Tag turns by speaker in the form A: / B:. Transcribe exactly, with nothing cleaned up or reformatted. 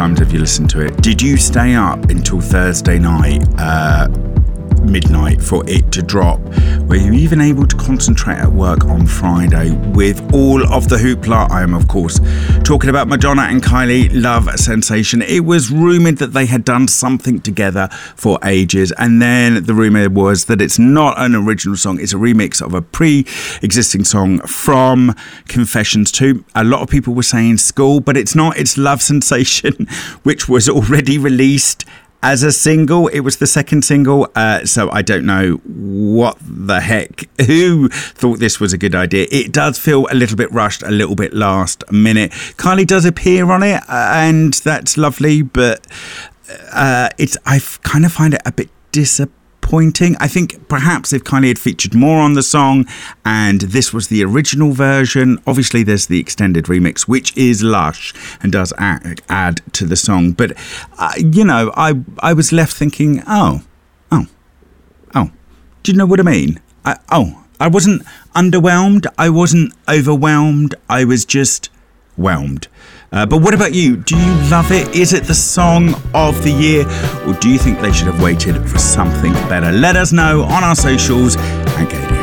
A: times have you listened to it? Did you stay up until Thursday night, uh, midnight, for it to drop? Were you even able to concentrate at work on Friday with all of the hoopla? I am, of course, talking about Madonna and Kylie Love Sensation. It was rumoured that they had done something together for ages, and then the rumour was that it's not an original song, it's a remix of a pre-existing song from Confessions two. A lot of people were saying School, but it's not. It's Love Sensation, which was already released as a single. It was the second single, uh, so I don't know what the heck, who thought this was a good idea. It does feel a little bit rushed, a little bit last minute. Kylie does appear on it, uh, and that's lovely, but uh, it's I kind of find it a bit disappointing. I think perhaps if Kylie had featured more on the song and this was the original version, obviously there's the extended remix, which is lush and does add, add to the song. But, uh, you know, I, I was left thinking, oh, oh, oh, do you know what I mean? I, oh, I wasn't underwhelmed. I wasn't overwhelmed. I was just whelmed. Uh, but what about you? Do you love it? Is it the song of the year? Or do you think they should have waited for something better? Let us know on our socials and go to